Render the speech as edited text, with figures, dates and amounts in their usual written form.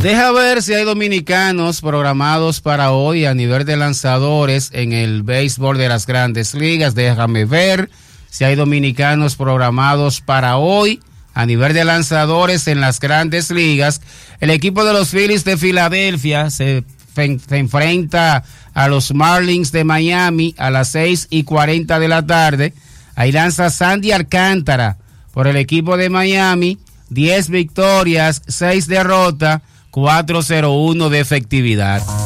Deja ver si hay dominicanos programados para hoy a nivel de lanzadores en el béisbol de las Grandes Ligas. Déjame ver si hay dominicanos programados para hoy a nivel de lanzadores en las Grandes Ligas. El equipo de los Phillies de Filadelfia se enfrenta a los Marlins de Miami a las 6:40 de la tarde. Ahí lanza Sandy Alcántara por el equipo de Miami, 10 victorias, 6 derrotas, 4.01 de efectividad.